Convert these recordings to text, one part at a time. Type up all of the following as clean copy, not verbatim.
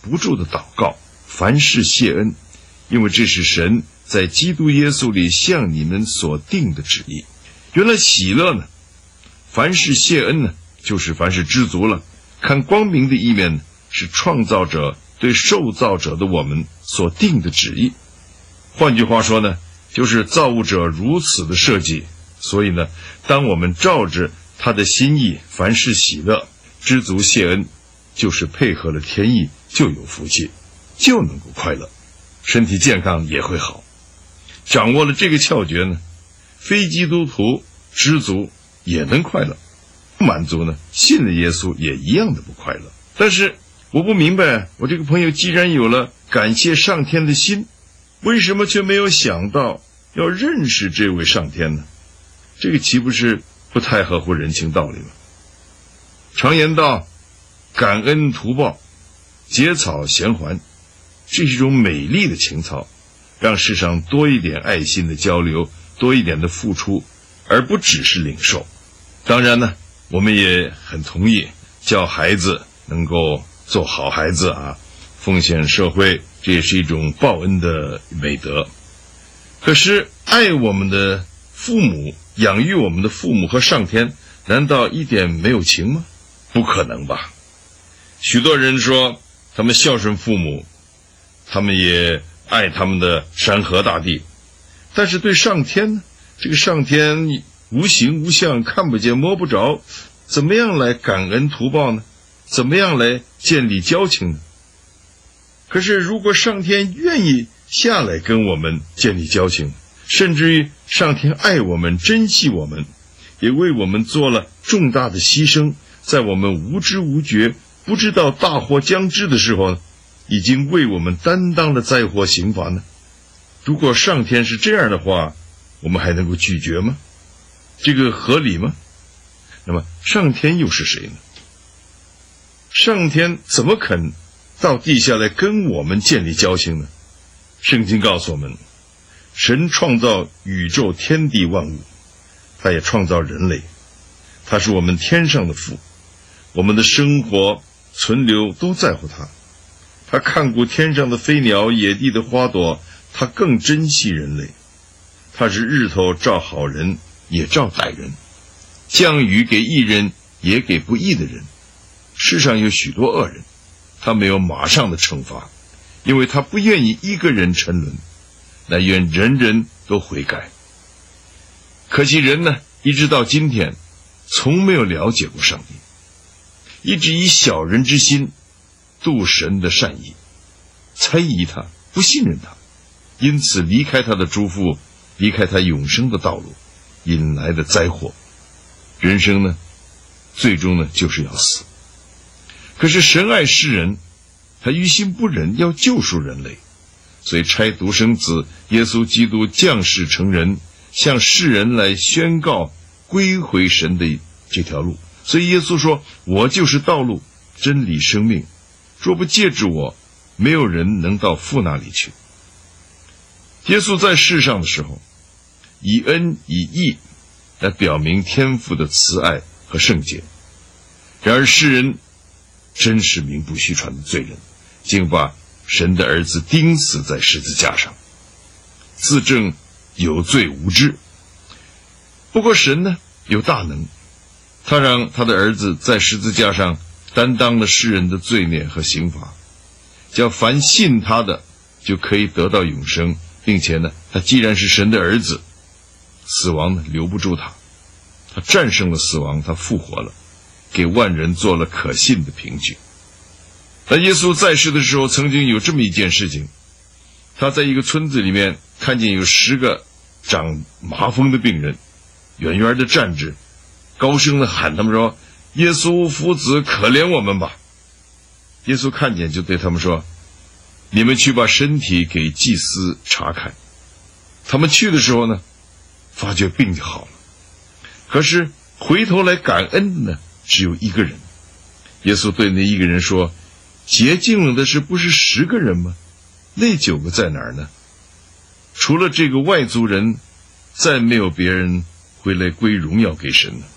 不住的祷告，凡事谢恩，因为这是神在基督耶稣里向你们所定的旨意。原来喜乐呢，凡事谢恩呢，就是凡事知足了。看光明的一面，是创造者对受造者的我们所定的旨意。换句话说呢，就是造物者如此的设计，所以呢，当我们照着他的心意，凡事喜乐，知足谢恩，就是配合了天意，就有福气，就能够快乐，身体健康也会好。掌握了这个窍诀呢，非基督徒知足也能快乐，不满足呢，信了耶稣也一样的不快乐。但是我不明白，我这个朋友既然有了感谢上天的心，为什么却没有想到要认识这位上天呢？这个岂不是不太合乎人情道理吗？常言道，感恩图报，结草衔环，这是一种美丽的情操，让世上多一点爱心的交流，多一点的付出，而不只是领受。当然呢，我们也很同意教孩子能够做好孩子啊，奉献社会，这也是一种报恩的美德。可是爱我们的父母，养育我们的父母和上天，难道一点没有情吗？不可能吧。许多人说他们孝顺父母，他们也爱他们的山河大地，但是对上天呢，这个上天无形无相，看不见摸不着，怎么样来感恩图报呢？怎么样来建立交情呢？可是如果上天愿意下来跟我们建立交情，甚至于上天爱我们，珍惜我们，也为我们做了重大的牺牲，在我们无知无觉，不知道大祸将至的时候，已经为我们担当了灾祸刑罚呢？如果上天是这样的话，我们还能够拒绝吗？这个合理吗？那么上天又是谁呢？上天怎么肯到地下来跟我们建立交情呢？圣经告诉我们，神创造宇宙天地万物，他也创造人类，他是我们天上的父，我们的生活存留都在乎他。他看顾天上的飞鸟，野地的花朵，他更珍惜人类。他是日头照好人，也照歹人，降雨给义人，也给不义的人。世上有许多恶人，他没有马上的惩罚，因为他不愿意一个人沉沦，乃愿人人都悔改。可惜人呢，一直到今天从没有了解过上帝，一直以小人之心度神的善意，猜疑他，不信任他，因此离开他的祝福，离开他永生的道路，引来的灾祸。人生呢，最终呢，就是要死。可是神爱世人，他于心不忍，要救赎人类，所以差独生子耶稣基督降世成人，向世人来宣告归回神的这条路。所以耶稣说，我就是道路真理生命，若不借着我，没有人能到父那里去。耶稣在世上的时候，以恩以义来表明天父的慈爱和圣洁。然而世人真是名不虚传的罪人，竟把神的儿子钉死在十字架上，自证有罪无知。不过神呢，有大能，他让他的儿子在十字架上担当了世人的罪孽和刑罚，叫凡信他的就可以得到永生，并且呢，他既然是神的儿子，死亡呢留不住他，他战胜了死亡，他复活了，给万人做了可信的凭据。但耶稣在世的时候，曾经有这么一件事情，他在一个村子里面看见有10个长麻风的病人，远远的站着，高声的喊他们说，耶稣夫子可怜我们吧。耶稣看见就对他们说，你们去把身体给祭司查看。他们去的时候呢，发觉病就好了，可是回头来感恩的呢，只有1个人。耶稣对那1个人说，洁净了的是不是10个人吗？那9个在哪儿呢？除了这个外族人，再没有别人会来归荣耀给神了。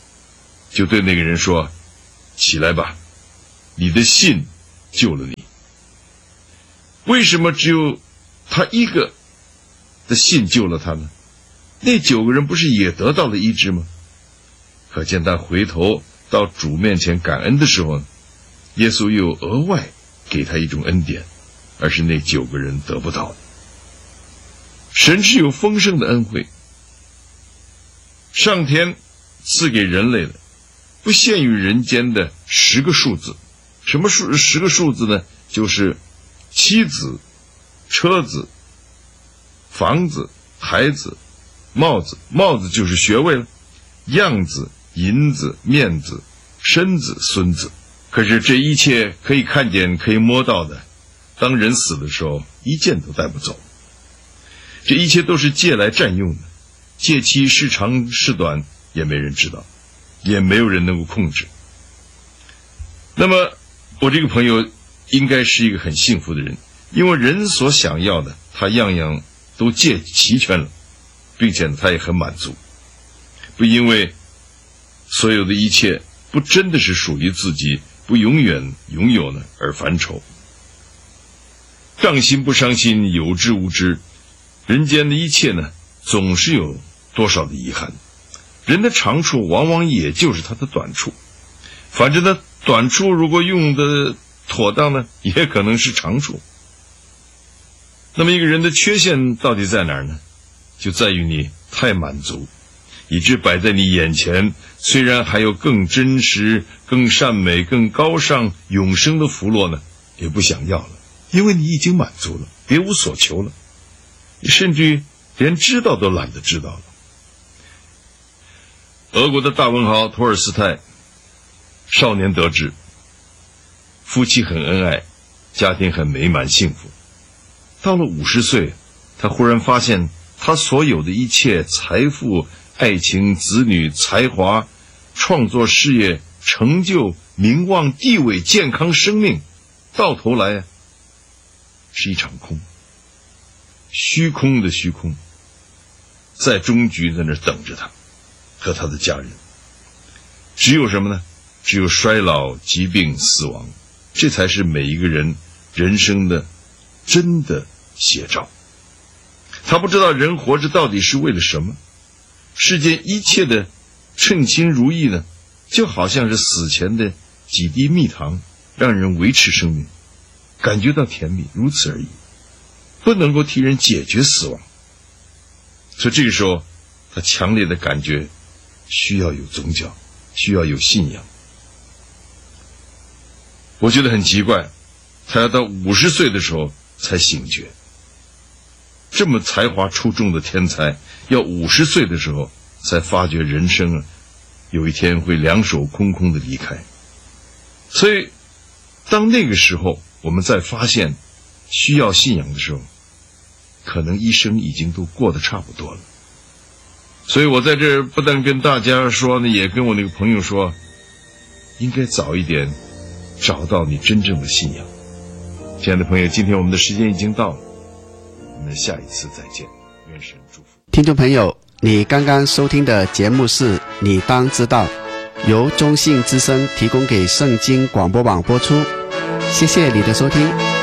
就对那个人说，起来吧，你的信救了你。 为什么只有他一个的信救了他呢？那9个人不是也得到了医治吗？可见他回头到主面前感恩的时候，耶稣又额外给他一种恩典，而是那9个人得不到的。神是有丰盛的恩惠，上天赐给人类的不限于人间的10个数字。什么10个数字呢？就是妻子、车子、房子、孩子、帽子，帽子就是学位了，样子、银子、面子、身子、孙子。可是这一切可以看见可以摸到的，当人死的时候一件都带不走。这一切都是借来占用的，借期是长是短也没人知道，也没有人能够控制。那么我这个朋友应该是一个很幸福的人，因为人所想要的他样样都借齐全了，并且他也很满足，不因为所有的一切不真的是属于自己，不永远拥有呢而烦愁。伤心不伤心，有之无之。人间的一切呢，总是有多少的遗憾。人的长处往往也就是他的短处，反正呢，短处如果用的妥当呢，也可能是长处。那么一个人的缺陷到底在哪儿呢？就在于你太满足，以致摆在你眼前，虽然还有更真实、更善美、更高尚、永生的福乐呢，也不想要了，因为你已经满足了，别无所求了，你甚至于连知道都懒得知道了。俄国的大文豪托尔斯泰少年得志，夫妻很恩爱，家庭很美满幸福。到了50岁，他忽然发现他所有的一切财富、爱情、子女、才华、创作事业、成就、名望、地位、健康、生命，到头来是一场空，虚空的虚空，在终局在那等着他和他的家人。只有什么呢？只有衰老、疾病、死亡，这才是每一个人人生的真的写照。他不知道人活着到底是为了什么，世间一切的称心如意呢，就好像是死前的几滴蜜糖，让人维持生命，感觉到甜蜜，如此而已，不能够替人解决死亡。所以这个时候他强烈的感觉需要有宗教，需要有信仰。我觉得很奇怪，他要到50岁的时候才醒觉。这么才华出众的天才，要50岁的时候才发觉人生有一天会两手空空的离开。所以当那个时候我们再发现需要信仰的时候，可能一生已经都过得差不多了。所以我在这不但跟大家说呢，也跟我那个朋友说，应该早一点找到你真正的信仰。亲爱的朋友，今天我们的时间已经到了，我们下一次再见，愿神祝福。 听众朋友，你刚刚收听的节目是你当知道，由中信之声提供给圣经广播网播出，谢谢你的收听。